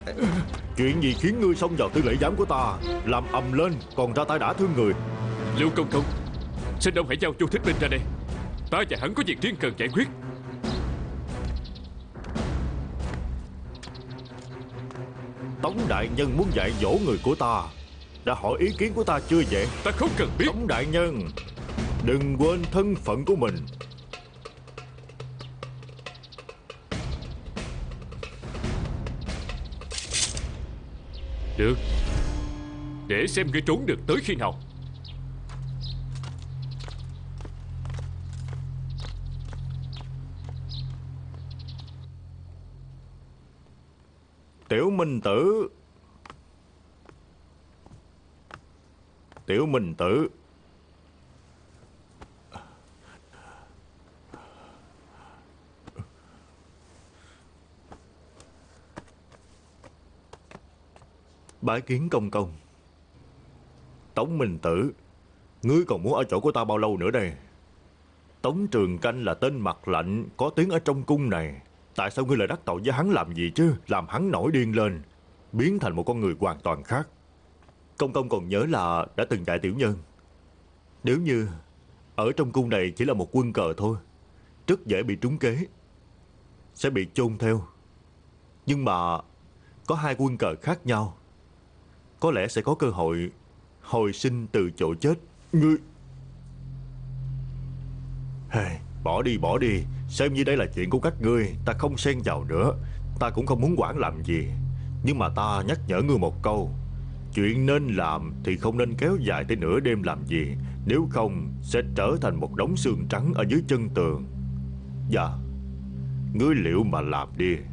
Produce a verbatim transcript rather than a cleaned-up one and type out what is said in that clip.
Chuyện gì khiến ngươi xông vào tư lễ giám của ta, làm ầm lên còn ra tay đả thương người? Lưu công công, xin ông hãy giao Chu Thích Minh ra đây. Ta và hắn có việc riêng cần giải quyết. Tống đại nhân muốn dạy dỗ người của ta, đã hỏi ý kiến của ta chưa vậy? Ta không cần biết. Tống đại nhân, đừng quên thân phận của mình. Được, để xem ngươi trốn được tới khi nào. Tiểu Minh Tử, Tiểu Minh Tử, bái kiến công công. Tống Minh Tử, ngươi còn muốn ở chỗ của ta bao lâu nữa đây? Tống Trường Canh là tên mặt lạnh có tiếng ở trong cung này. Tại sao ngươi lại đắc tội với hắn làm gì chứ? Làm hắn nổi điên lên, biến thành một con người hoàn toàn khác. Công công còn nhớ là đã từng dạy tiểu nhân, nếu như ở trong cung này chỉ là một quân cờ thôi, rất dễ bị trúng kế, sẽ bị chôn theo. Nhưng mà có hai quân cờ khác nhau, có lẽ sẽ có cơ hội hồi sinh từ chỗ chết. Ngươi... Hey, bỏ đi, bỏ đi. Xem như đây là chuyện của các ngươi, ta không xen vào nữa. Ta cũng không muốn quản làm gì. Nhưng mà ta nhắc nhở ngươi một câu, chuyện nên làm thì không nên kéo dài tới nửa đêm làm gì. Nếu không sẽ trở thành một đống xương trắng ở dưới chân tường. Dạ, ngươi liệu mà làm đi.